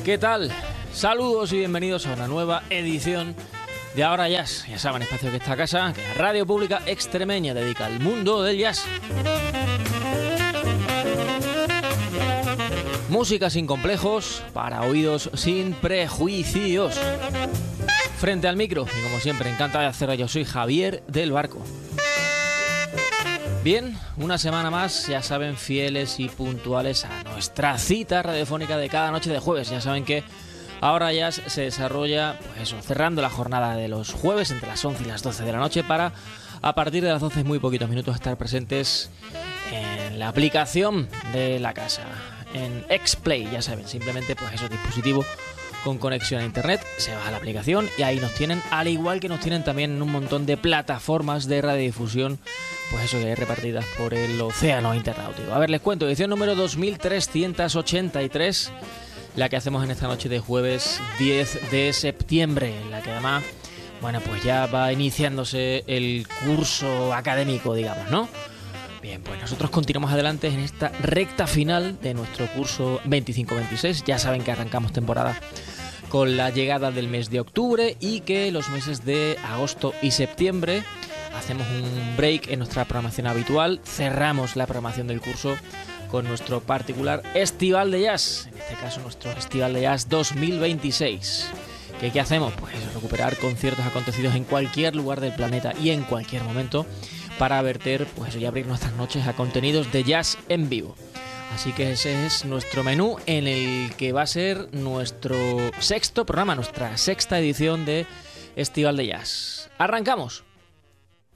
¿Qué tal? Saludos y bienvenidos a una nueva edición de Ahora Jazz. Ya saben, espacio que esta casa, que la radio pública extremeña dedica al mundo del jazz. Música sin complejos, para oídos sin prejuicios. Frente al micro, y como siempre, encantado de hacerlo, yo soy Javier del Barco. Bien, una semana más, ya saben, fieles y puntuales a nuestra cita radiofónica de cada noche de jueves. Ya saben que Ahora Jazz se desarrolla, pues eso, cerrando la jornada de los jueves entre las 11 y las 12 de la noche para, a partir de las 12 y muy poquitos minutos, estar presentes en la aplicación de la casa, en Xplay, ya saben, simplemente pues eso, dispositivo con conexión a internet, se va a la aplicación y ahí nos tienen, al igual que nos tienen también en un montón de plataformas de radiodifusión, pues eso, que hay repartidas por el océano internautico. A ver, les cuento, edición número 2383, la que hacemos en esta noche de jueves 10 de septiembre, en la que además, bueno, pues ya va iniciándose el curso académico, digamos, ¿no? Bien, pues nosotros continuamos adelante en esta recta final de nuestro curso 25-26. Ya saben que arrancamos temporada con la llegada del mes de octubre y que los meses de agosto y septiembre hacemos un break en nuestra programación habitual. Cerramos la programación del curso con nuestro particular Estival de Jazz, en este caso nuestro Estival de Jazz 2026. ¿Qué hacemos? Pues recuperar conciertos acontecidos en cualquier lugar del planeta y en cualquier momento, para verter, pues eso, y abrir nuestras noches a contenidos de jazz en vivo. Así que ese es nuestro menú, en el que va a ser nuestro sexto programa, nuestra sexta edición de Estival de Jazz. ¡Arrancamos!